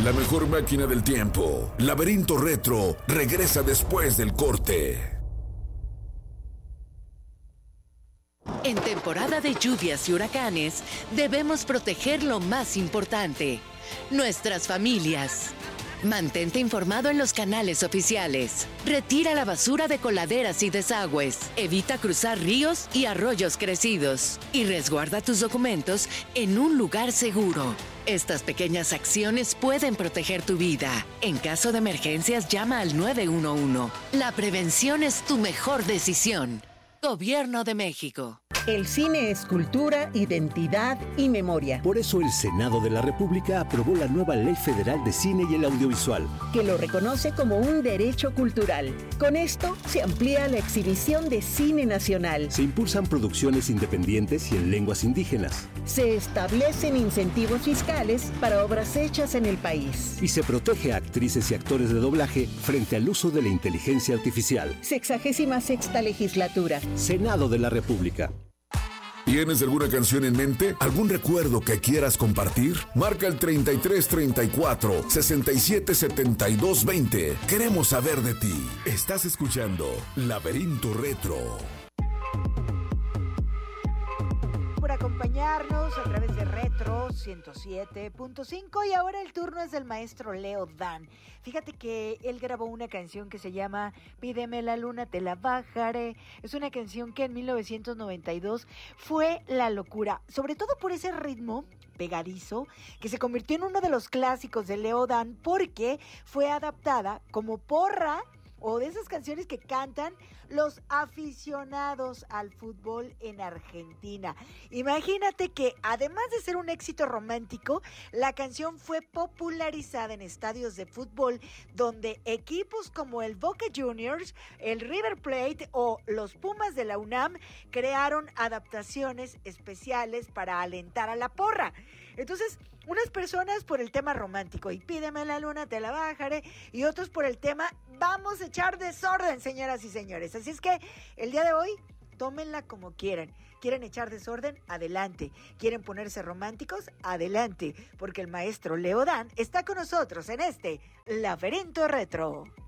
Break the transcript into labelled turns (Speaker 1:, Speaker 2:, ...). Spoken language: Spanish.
Speaker 1: La mejor máquina del tiempo, Laberinto Retro, regresa después del corte.
Speaker 2: En temporada de lluvias y huracanes, debemos proteger lo más importante, nuestras familias. Mantente informado en los canales oficiales. Retira la basura de coladeras y desagües. Evita cruzar ríos y arroyos crecidos. Y resguarda tus documentos en un lugar seguro. Estas pequeñas acciones pueden proteger tu vida. En caso de emergencias, llama al 911. La prevención es tu mejor decisión. Gobierno de México.
Speaker 3: El cine es cultura, identidad y memoria.
Speaker 4: Por eso el Senado de la República aprobó la nueva Ley Federal de Cine y el Audiovisual,
Speaker 3: que lo reconoce como un derecho cultural. Con esto se amplía la exhibición de cine nacional.
Speaker 4: Se impulsan producciones independientes y en lenguas indígenas.
Speaker 3: Se establecen incentivos fiscales para obras hechas en el país.
Speaker 4: Y se protege a actrices y actores de doblaje frente al uso de la inteligencia artificial.
Speaker 3: 66ª legislatura.
Speaker 4: Senado de la República.
Speaker 1: ¿Tienes alguna canción en mente? ¿Algún recuerdo que quieras compartir? Marca el 3334 67 72 20. Queremos saber de ti. Estás escuchando Laberinto Retro.
Speaker 5: Por acompañarnos a través de Retro 107.5 y ahora el turno es del maestro Leo Dan. Fíjate que él grabó una canción que se llama Pídeme la luna, te la bajaré. Es una canción que en 1992 fue la locura, sobre todo por ese ritmo pegadizo que se convirtió en uno de los clásicos de Leo Dan porque fue adaptada como porra o de esas canciones que cantan los aficionados al fútbol en Argentina. Imagínate que además de ser un éxito romántico, la canción fue popularizada en estadios de fútbol donde equipos como el Boca Juniors, el River Plate o los Pumas de la UNAM crearon adaptaciones especiales para alentar a la porra. Entonces, unas personas por el tema romántico y pídeme la luna, te la bajaré, y otros por el tema vamos a echar desorden, señoras y señores. Así es que el día de hoy, tómenla como quieran. ¿Quieren echar desorden? Adelante. ¿Quieren ponerse románticos? Adelante. Porque el maestro Leo Dan está con nosotros en este Laberinto Retro.